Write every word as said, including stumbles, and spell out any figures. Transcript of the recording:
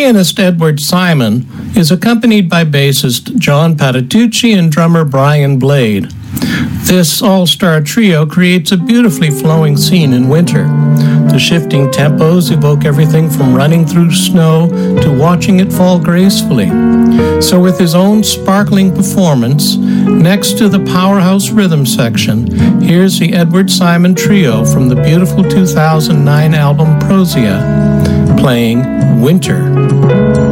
pianist Edward Simon is accompanied by bassist John Patitucci and drummer Brian Blade. This all-star trio creates a beautifully flowing scene in winter. The shifting tempos evoke everything from running through snow to watching it fall gracefully. So with his own sparkling performance, next to the powerhouse rhythm section, here's the Edward Simon Trio from the beautiful two thousand nine album Prosia, playing Winter.